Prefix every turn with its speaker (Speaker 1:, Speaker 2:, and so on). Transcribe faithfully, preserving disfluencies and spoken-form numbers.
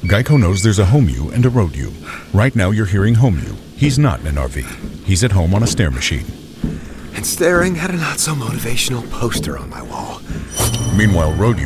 Speaker 1: Geico knows there's a home you and a road you. Right now you're hearing home you. He's not in an R V. He's at home on a stair machine.
Speaker 2: And staring at a not-so-motivational poster on my wall.
Speaker 1: Meanwhile, road you